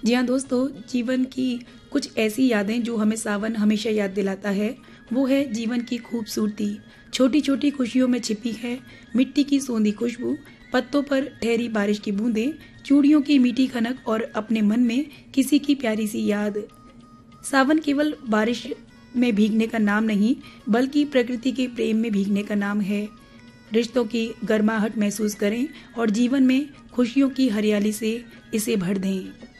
जी हाँ दोस्तों, जीवन की कुछ ऐसी यादें जो हमें सावन हमेशा याद दिलाता है, वो है जीवन की खूबसूरती। छोटी-छोटी खुशियों में छिपी है मिट्टी की सोंधी खुशबू, पत्तों पर ठहरी बारिश की बूंदें, चूड़ियों की मीठी खनक और अपने मन में किसी की प्यारी सी याद। सावन केवल बारिश में भीगने का नाम नहीं, बल्कि प्रकृति के प्रेम में भीगने का नाम है। रिश्तों की गर्माहट महसूस करें और जीवन में खुशियों की हरियाली से इसे भर दें।